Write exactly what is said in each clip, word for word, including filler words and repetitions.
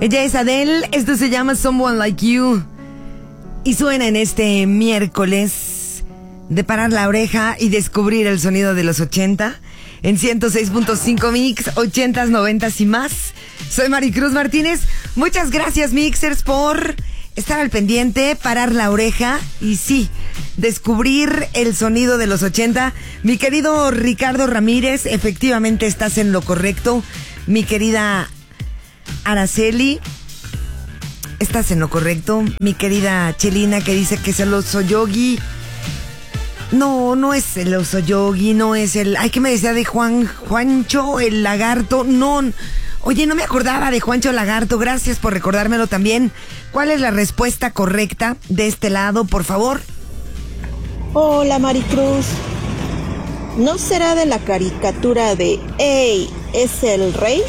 Ella es Adele, esto se llama Someone Like You y suena en este miércoles de parar la oreja y descubrir el sonido de los ochenta en ciento seis punto cinco Mix, ochentas, noventas y más. Soy Maricruz Martínez. Muchas gracias, Mixers, por estar al pendiente, parar la oreja y sí, descubrir el sonido de los ochenta. Mi querido Ricardo Ramírez, efectivamente estás en lo correcto. Mi querida Araceli, estás en lo correcto. Mi querida Chelina, que dice que es el oso yogi. No, no es el oso yogi, no es el... Ay, ¿qué me decía de Juan, Juancho, el lagarto? No, oye, no me acordaba de Juancho Lagarto. Gracias por recordármelo también. ¿Cuál es la respuesta correcta de este lado, por favor? Hola, Maricruz. ¿No será de la caricatura de Ey, es el rey?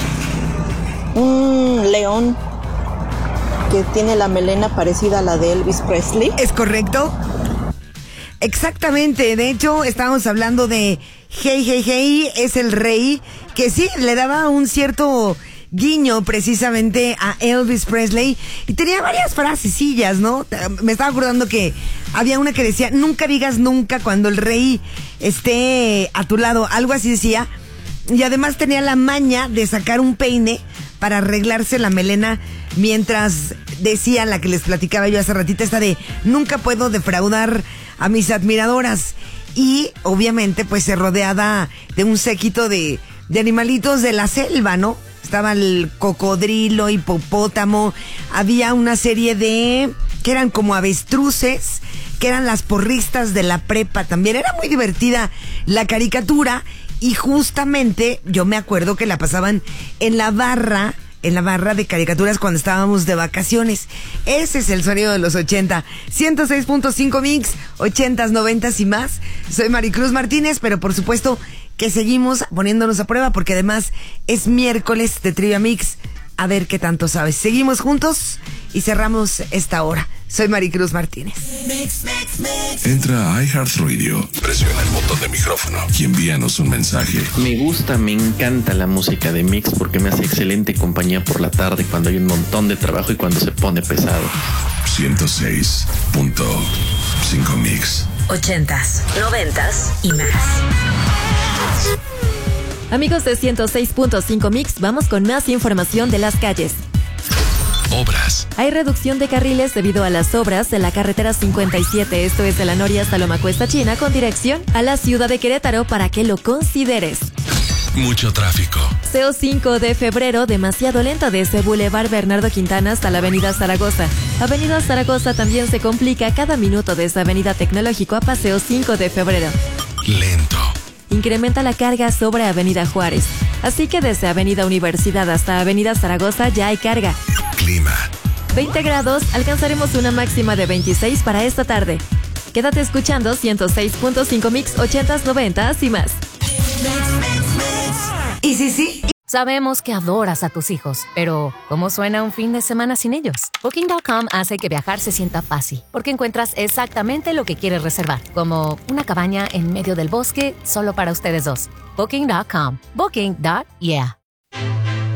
Un león que tiene la melena parecida a la de Elvis Presley. ¿Es correcto? Exactamente, de hecho estábamos hablando de Hey, hey, hey, es el rey, que sí, le daba un cierto guiño precisamente a Elvis Presley y tenía varias frasecillas, ¿no? Me estaba acordando que había una que decía, nunca digas nunca cuando el rey esté a tu lado, algo así decía, y además tenía la maña de sacar un peine para arreglarse la melena mientras decía la que les platicaba yo hace ratito, esta de nunca puedo defraudar a mis admiradoras. Y obviamente pues se rodeaba de un séquito de, de animalitos de la selva, ¿no? Estaba el cocodrilo, hipopótamo, había una serie de que eran como avestruces, que eran las porristas de la prepa también. Era muy divertida la caricatura y justamente yo me acuerdo que la pasaban en la barra en la barra de caricaturas cuando estábamos de vacaciones. Ese es el sonido de los ochenta. ciento seis punto cinco Mix, ochentas, noventas y más. Soy Maricruz Martínez, pero por supuesto que seguimos poniéndonos a prueba porque además es miércoles de Trivia Mix. A ver qué tanto sabes. Seguimos juntos y cerramos esta hora. Soy Maricruz Martínez. Mix, mix, mix. Entra a iHeartRadio, presiona el botón de micrófono y envíanos un mensaje. Me gusta, me encanta la música de Mix porque me hace excelente compañía por la tarde cuando hay un montón de trabajo y cuando se pone pesado. ciento seis punto cinco Mix. Ochentas, noventas y más. Amigos de ciento seis punto cinco Mix, vamos con más información de las calles. Obras. Hay reducción de carriles debido a las obras de la carretera cincuenta y siete, esto es de la Noria hasta Loma Cuesta China, con dirección a la ciudad de Querétaro para que lo consideres. Mucho tráfico. C O cinco de febrero, demasiado lento desde Boulevard Bernardo Quintana hasta la Avenida Zaragoza. Avenida Zaragoza también se complica cada minuto desde Avenida Tecnológico a Paseo cinco de febrero. Lento. Incrementa la carga sobre Avenida Juárez. Así que desde Avenida Universidad hasta Avenida Zaragoza ya hay carga. Clima. veinte grados, alcanzaremos una máxima de veintiséis para esta tarde. Quédate escuchando ciento seis punto cinco Mix, ochentas, noventas y más. Y sí, sí. Sabemos que adoras a tus hijos, pero ¿cómo suena un fin de semana sin ellos? Booking punto com hace que viajar se sienta fácil, porque encuentras exactamente lo que quieres reservar, como una cabaña en medio del bosque solo para ustedes dos. Booking punto com. Booking. Yeah.